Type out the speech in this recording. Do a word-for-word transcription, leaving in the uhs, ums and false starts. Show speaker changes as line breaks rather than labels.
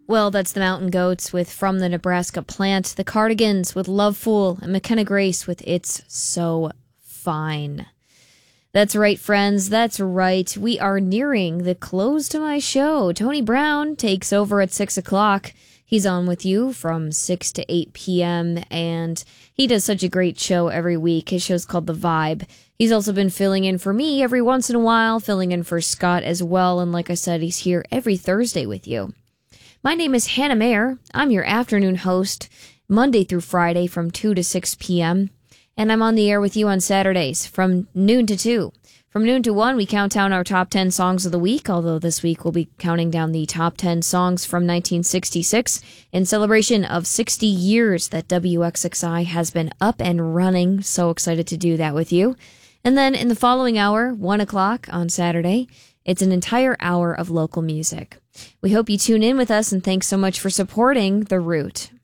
Well, that's the Mountain Goats with From the Nebraska Plant, the Cardigans with Love Fool, and McKenna Grace with It's So Fine. That's right, friends. That's right. We are nearing the close to my show. Tony Brown takes over at six o'clock. He's on with you from six to eight p.m., and he does such a great show every week. His show's called The Vibe. He's also been filling in for me every once in a while, filling in for Scott as well, and like I said, he's here every Thursday with you. My name is Hannah Mayer. I'm your afternoon host, Monday through Friday from two to six p.m., and I'm on the air with you on Saturdays from noon to two. From noon to one, we count down our top ten songs of the week, although this week we'll be counting down the top ten songs from nineteen sixty-six in celebration of sixty years that W X X I has been up and running. So excited to do that with you. And then in the following hour, one o'clock on Saturday, it's an entire hour of local music. We hope you tune in with us, and thanks so much for supporting The Root.